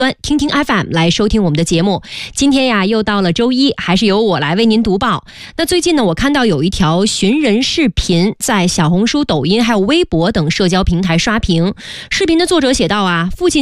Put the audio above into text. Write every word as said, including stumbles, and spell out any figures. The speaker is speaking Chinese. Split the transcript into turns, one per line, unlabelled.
听听 F M 来收听我们的节目。今天呀，又到了周一，还是由我来为您读报。那最近呢，我看到有一条寻人视频在小红书、抖音还有微博等社交平台刷屏。视频的作者写道啊，父亲